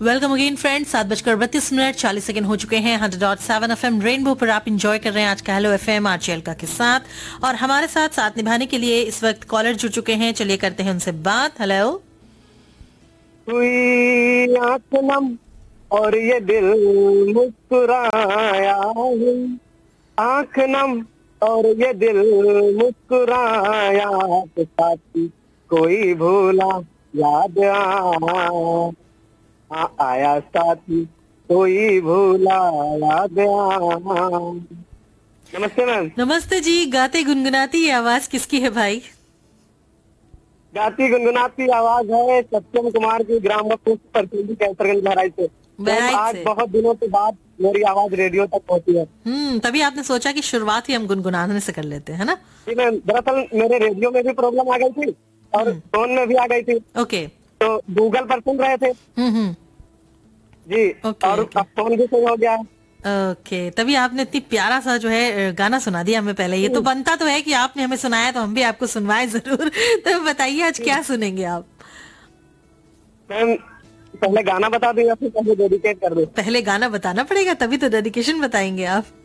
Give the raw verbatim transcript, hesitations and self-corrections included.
Welcome again friends. सात बजकर बत्तीस मिनट चालीस सेकंड हो चुके हैं। Hundred dot seven F M rainbow पर आप इंजॉय कर रहे हैं आज का हेलो एफ एम आरचेल का के साथ। और हमारे साथ साथ निभाने के लिए इस वक्त कॉलर जुड़ चुके हैं। चलिए करते हैं उनसे बात। हेलो। हुई आंख नम और ये दिल मुस्कुराया है, आंख नम और ये दिल मुस्कुराया तो साथी कोई भूला याद आ आ, आया साथी कोई भूला याद आ। नमस्ते मैम। नमस्ते जी। गाते गुनगुनाती ये आवाज किसकी है भाई? गाती गुनगुनाती आवाज है सत्यम कुमार की, ग्राम कैसरगंज बहराइच से। बहराइच आज से। बहुत दिनों के बाद मेरी आवाज रेडियो तक पहुंची है। हम्म तभी आपने सोचा कि शुरुआत ही हम गुनगुनाने से कर लेते हैं ना? जी मैम, दरअसल मेरे रेडियो में भी प्रॉब्लम आ गई थी और फोन में भी आ गई थी, ओके। तो गूगल पर सुन रहे थे हम्म हम्म जी। ओके, और ओके। अब फोन भी सही हो गया है। ओके, तभी आपने इतनी प्यारा सा जो है गाना सुना दिया हमें। पहले ये तो बनता तो है कि आपने हमें सुनाया तो हम भी आपको सुनवाए जरूर। तो बताइए आज क्या सुनेंगे आप? मैम पहले गाना बता दूं या फिर पहले डेडिकेट कर दूं? पहले गाना बताना पड़ेगा, तभी तो डेडिकेशन बताएंगे आप।